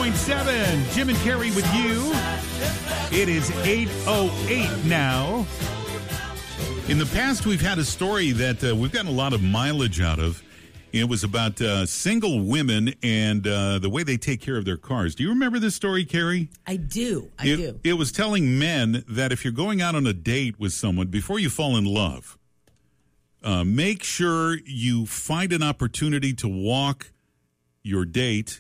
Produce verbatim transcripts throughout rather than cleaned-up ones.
point seven. Jim and Carrie with you. It is eight oh eight now. In the past, we've had a story that uh, we've gotten a lot of mileage out of. It was about uh, single women and uh, the way they take care of their cars. Do you remember this story, Carrie? I do. I it, do. It was telling men that if you're going out on a date with someone, before you fall in love, uh, make sure you find an opportunity to walk your date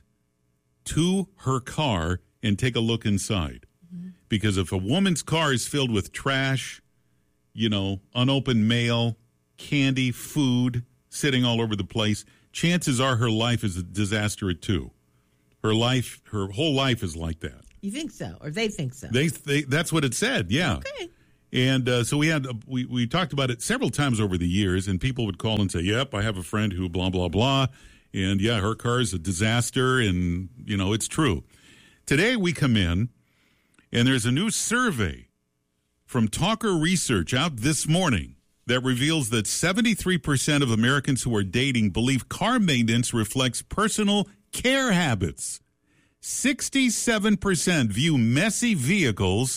to her car and take a look inside. Mm-hmm. Because if a woman's car is filled with trash, you know, unopened mail, candy, food, sitting all over the place, chances are her life is a disaster at two. Her life, her whole life is like that. You think so, or they think so? They, they that's what it said. Yeah. Okay. And uh, so we had we we talked about it several times over the years, and people would call and say, "Yep, I have a friend who blah blah blah," and yeah, her car is a disaster, and you know it's true. Today we come in, and there's a new survey from Talker Research out this morning that reveals that seventy-three percent of Americans who are dating believe car maintenance reflects personal care habits. sixty-seven percent view messy vehicles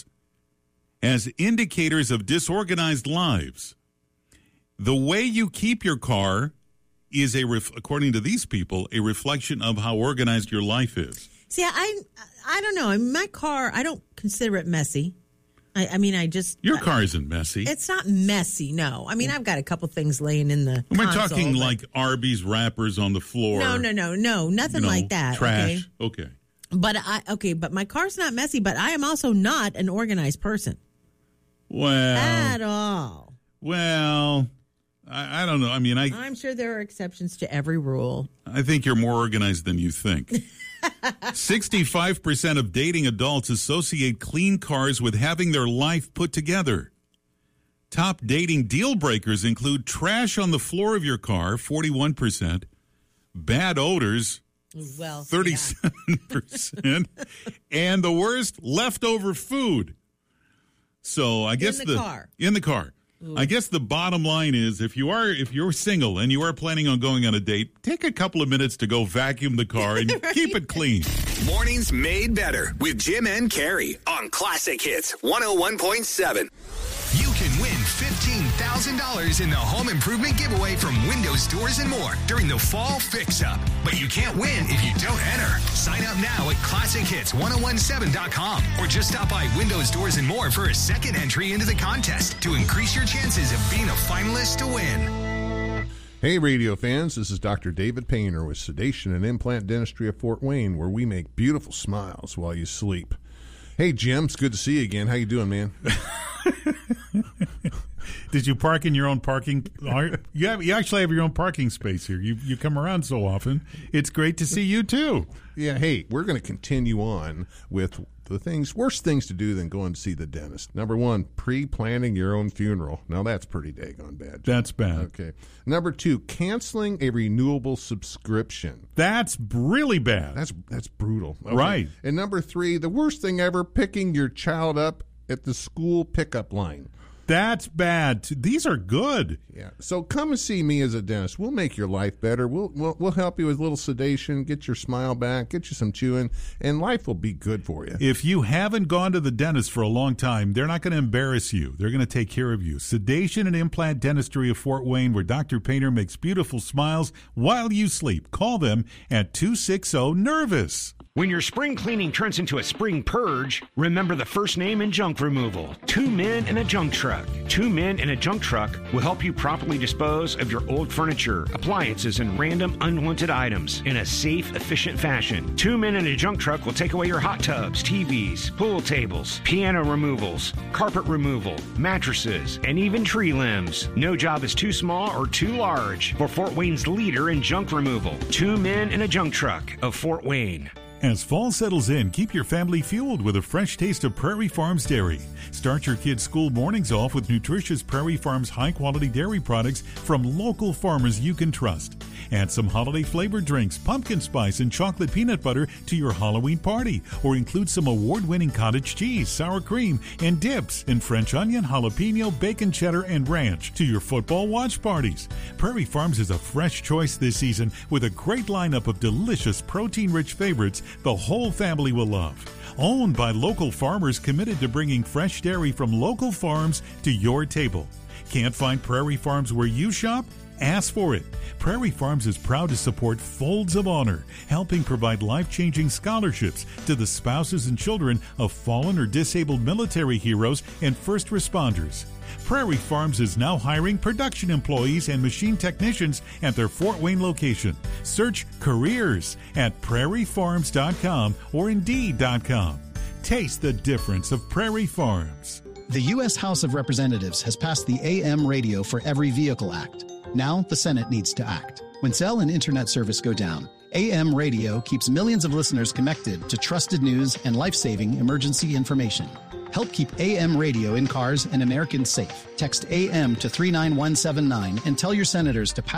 as indicators of disorganized lives. The way you keep your car is, a ref- according to these people, a reflection of how organized your life is. See, I, I don't know. I mean, my car, I don't consider it messy. I, I mean, I just... Your I, car isn't messy. It's not messy, no. I mean, I've got a couple things laying in the We're console, talking but... like Arby's wrappers on the floor. No, no, no, no. Nothing you know, like that. Trash. Okay. okay. But I okay, but my car's not messy, but I am also not an organized person. Well... At all. Well... I, I don't know. I mean, I... I'm sure there are exceptions to every rule. I think you're more organized than you think. sixty-five percent of dating adults associate clean cars with having their life put together. Top dating deal breakers include trash on the floor of your car, forty-one percent, bad odors, well, thirty-seven percent, yeah. and the worst, leftover food. So I guess in the, the car. in the car. Ooh. I guess the bottom line is if you are if you're single and you are planning on going on a date, take a couple of minutes to go vacuum the car and right. keep it clean. Mornings made better with Jim and Carrie on Classic Hits one oh one point seven. You can win fifteen thousand dollars in the home improvement giveaway from Windows, Doors, and More during the Fall Fix-Up. But you can't win if you don't enter. Sign up now at classic hits one oh one seven dot com or just stop by Windows, Doors, and More for a second entry into the contest to increase your chances of being a finalist to win. Hey, radio fans, this is Doctor David Painter with Sedation and Implant Dentistry of Fort Wayne, where we make beautiful smiles while you sleep. Hey, Jim, it's good to see you again. How you doing, man? Did you park in your own parking? You, have, you actually have your own parking space here. You you come around so often. It's great to see you, too. Yeah, hey, we're going to continue on with the things, worst things to do than going to see the dentist. Number one, pre-planning your own funeral. Now, that's pretty daggone bad. That's bad. Okay. Number two, canceling a renewable subscription. That's really bad. That's that's brutal. Okay. Right. And number three, the worst thing ever, picking your child up at the school pickup line. That's bad. These are good. Yeah. So come and see me as a dentist. We'll make your life better. We'll we'll, we'll help you with a little sedation, get your smile back, get you some chewing, and life will be good for you. If you haven't gone to the dentist for a long time, they're not going to embarrass you. They're going to take care of you. Sedation and Implant Dentistry of Fort Wayne, where Doctor Painter makes beautiful smiles while you sleep. Call them at two six zero, nervous. When your spring cleaning turns into a spring purge, remember the first name in junk removal. Two Men in a Junk Truck. Two Men in a Junk Truck will help you properly dispose of your old furniture, appliances, and random unwanted items in a safe, efficient fashion. Two Men in a Junk Truck will take away your hot tubs, T Vs, pool tables, piano removals, carpet removal, mattresses, and even tree limbs. No job is too small or too large for Fort Wayne's leader in junk removal. Two Men in a Junk Truck of Fort Wayne. As fall settles in, keep your family fueled with a fresh taste of Prairie Farms Dairy. Start your kids' school mornings off with nutritious Prairie Farms high-quality dairy products from local farmers you can trust. Add some holiday-flavored drinks, pumpkin spice, and chocolate peanut butter to your Halloween party, or include some award-winning cottage cheese, sour cream, and dips, and French onion, jalapeno, bacon cheddar, and ranch to your football watch parties. Prairie Farms is a fresh choice this season with a great lineup of delicious protein-rich favorites the whole family will love. Owned by local farmers committed to bringing fresh dairy from local farms to your table. Can't find Prairie Farms where you shop? Ask for it. Prairie Farms is proud to support Folds of Honor, helping provide life-changing scholarships to the spouses and children of fallen or disabled military heroes and first responders. Prairie Farms is now hiring production employees and machine technicians at their Fort Wayne location. Search careers at prairie farms dot com or indeed dot com. Taste the difference of Prairie Farms. The U S House of Representatives has passed the A M Radio for Every Vehicle Act. Now the Senate needs to act. When cell and internet service go down, A M Radio keeps millions of listeners connected to trusted news and life-saving emergency information. Help keep A M radio in cars and Americans safe. Text A M to three nine one seven nine and tell your senators to pass